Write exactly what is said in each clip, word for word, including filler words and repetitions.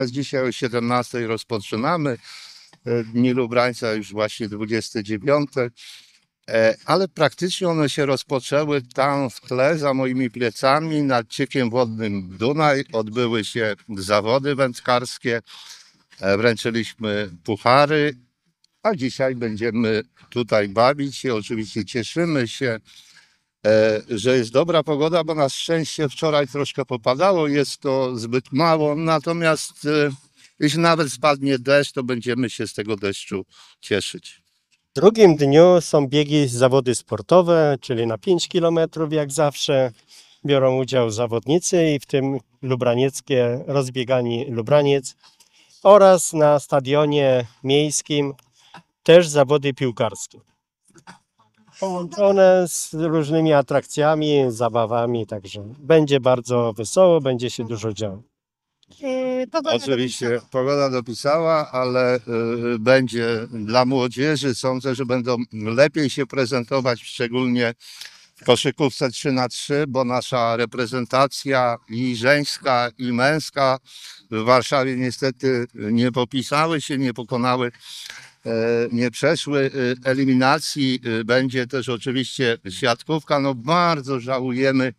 Dzisiaj o siedemnastej rozpoczynamy. Dni Lubrańca już właśnie dwudzieste dziewiąte. Ale praktycznie one się rozpoczęły tam w tle, za moimi plecami, nad ciekiem wodnym Dunaj. Odbyły się zawody wędkarskie, wręczyliśmy puchary, a dzisiaj będziemy tutaj bawić się. Oczywiście cieszymy się, że jest dobra pogoda, bo na szczęście wczoraj troszkę popadało, jest to zbyt mało, natomiast jeśli nawet spadnie deszcz, to będziemy się z tego deszczu cieszyć. W drugim dniu są biegi, zawody sportowe, czyli na pięć kilometrów jak zawsze biorą udział zawodnicy i w tym lubranieckie rozbiegani Lubraniec oraz na stadionie miejskim też zawody piłkarskie. Połączone z różnymi atrakcjami, zabawami, także będzie bardzo wesoło, będzie się dużo działo. Oczywiście pogoda dopisała, ale y, będzie dla młodzieży. Sądzę, że będą lepiej się prezentować, szczególnie w koszykówce trzy na trzy, bo nasza reprezentacja i żeńska, i męska w Warszawie niestety nie popisały się, nie pokonały, nie przeszły eliminacji. Będzie też oczywiście siatkówka. No bardzo żałujemy,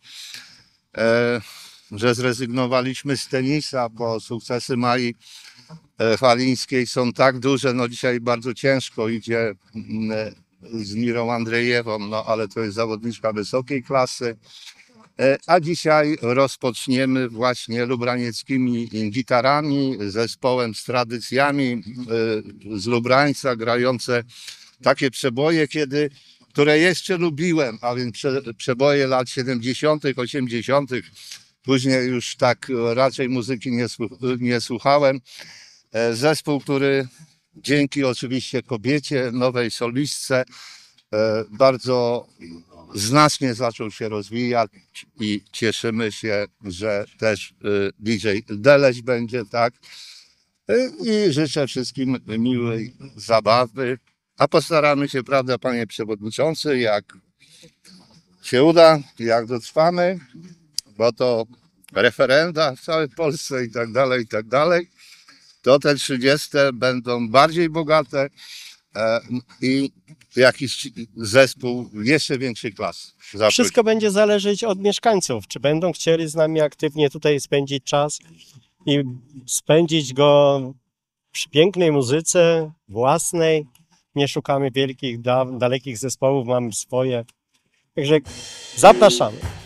że zrezygnowaliśmy z tenisa, bo sukcesy Mai Falińskiej są tak duże. No dzisiaj bardzo ciężko idzie z Mirą Andrzejewą, no ale to jest zawodniczka wysokiej klasy. A dzisiaj rozpoczniemy właśnie lubranieckimi gitarami, zespołem z tradycjami z Lubrańca, grające takie przeboje, kiedy, które jeszcze lubiłem, a więc prze, przeboje lat siedemdziesiątych, osiemdziesiątych. Później już tak raczej muzyki nie, nie słuchałem. Zespół, który dzięki oczywiście kobiecie, nowej solistce, bardzo znacznie zaczął się rozwijać i cieszymy się, że też D J Deleś będzie, tak. I życzę wszystkim miłej zabawy, a postaramy się, prawda, panie przewodniczący, jak się uda, jak dotrwamy, bo to referenda w całej Polsce i tak dalej, i tak dalej, to te trzydzieste będą bardziej bogate e, i jakiś zespół jeszcze większej klasy. Zaprosić. Wszystko będzie zależeć od mieszkańców, czy będą chcieli z nami aktywnie tutaj spędzić czas i spędzić go przy pięknej muzyce własnej. Nie szukamy wielkich, da, dalekich zespołów, mamy swoje. Także zapraszamy.